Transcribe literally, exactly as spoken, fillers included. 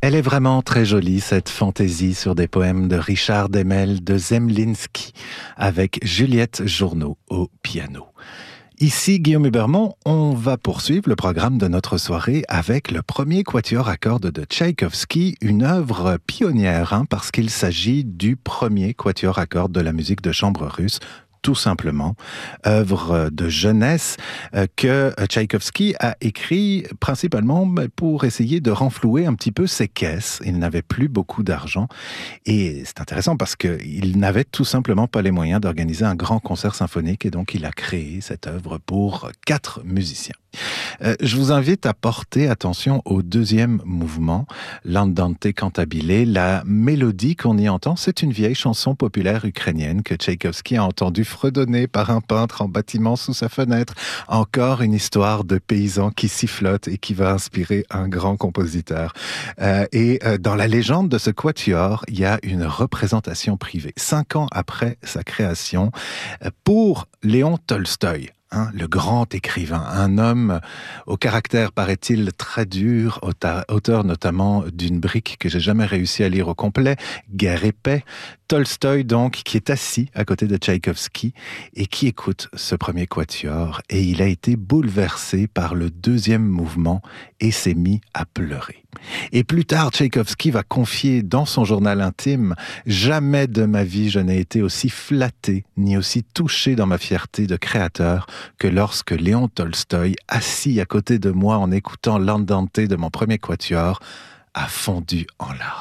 Elle est vraiment très jolie, cette fantaisie sur des poèmes de Richard Demel de Zemlinsky, avec Juliette Journeau au piano. Ici, Guillaume Hubermont, on va poursuivre le programme de notre soirée avec le premier quatuor à cordes de Tchaïkovski, une œuvre pionnière, hein, parce qu'il s'agit du premier quatuor à cordes de la musique de chambre russe, tout simplement, œuvre de jeunesse euh, que Tchaïkovski a écrit principalement pour essayer de renflouer un petit peu ses caisses. Il n'avait plus beaucoup d'argent et c'est intéressant parce qu'il n'avait tout simplement pas les moyens d'organiser un grand concert symphonique et donc il a créé cette œuvre pour quatre musiciens. Euh, je vous invite à porter attention au deuxième mouvement, l'Andante cantabile. La mélodie qu'on y entend, c'est une vieille chanson populaire ukrainienne que Tchaïkovski a entendue fredonner par un peintre en bâtiment sous sa fenêtre. Encore une histoire de paysans qui sifflotent et qui va inspirer un grand compositeur. Euh, et euh, dans la légende de ce quatuor, il y a une représentation privée, cinq ans après sa création, pour Léon Tolstoï. Hein, le grand écrivain, un homme au caractère, paraît-il, très dur, auteur notamment d'une brique que j'ai jamais réussi à lire au complet, Guerre et paix. Tolstoï, donc, qui est assis à côté de Tchaïkovski et qui écoute ce premier quatuor, et il a été bouleversé par le deuxième mouvement et s'est mis à pleurer. Et plus tard, Tchaïkovski va confier dans son journal intime « Jamais de ma vie je n'ai été aussi flatté ni aussi touché dans ma fierté de créateur que lorsque Léon Tolstoï, assis à côté de moi en écoutant l'Andante de mon premier quatuor, a fondu en larmes. »